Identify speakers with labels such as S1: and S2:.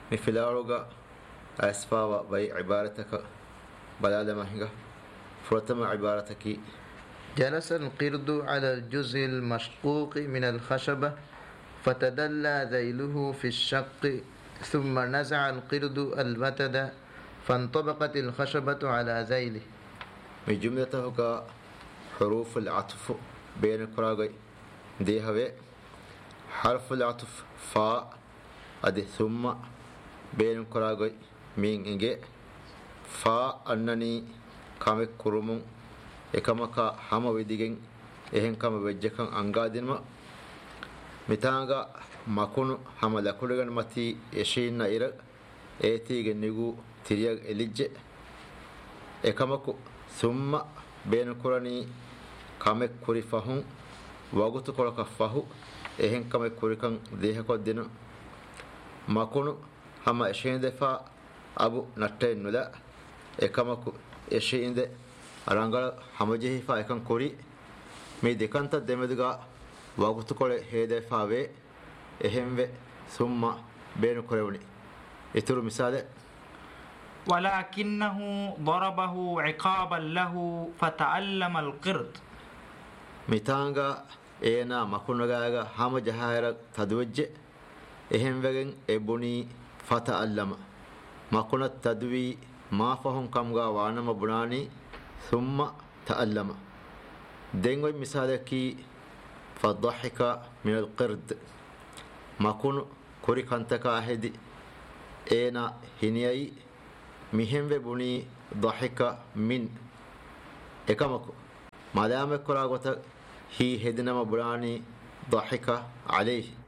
S1: مفلاروغا أسفاوا بي عبارتك بلاد مهنغا فرتم عبارتك.
S2: جلس القرد على الجزء المشقوق من الخشبة فتدلى ذيله في الشق ثم نزع القرد الوتد فانطبقت الخشبة على ذيله.
S1: من جملته حروف العطف بين القراغي دي هوي حرف العطف فا أدي ثم بين القراغي مين إنجي فا أنني كامك كرمون ekama hama wedigen ehen kama wejjakan angadinma mitanga makunu hama lakulegan mati eshinna ira etigen nigu tiriyag elijje ekamaku summa ben kurani kame kuri fahun wagutu kolaka fahu ehen kame kurikan deha koddina makunu hama eshinde fa abu natte nula ekamaku eshinde arangala hamajehi fa ekan kori me dekanta demeduga wagutu kole hede fawe ehemve summa benu korewni ituru misale
S3: ولكنه ضربه عقابا له فتعلم القرد.
S1: mitanga ena makunugaga hamajahara tadwejje ehemvegen ebuni fata'allama makunat tadwi ma fahum kamga wanama bunani ثم تألم دينغوي مثالكي فضحك من القرد ما كن كوري كنتك أهدي إينا هنياي مهم بني ضحك من إكمكو ما دام كراغوتا هي هدنا مبراني ضحك عليه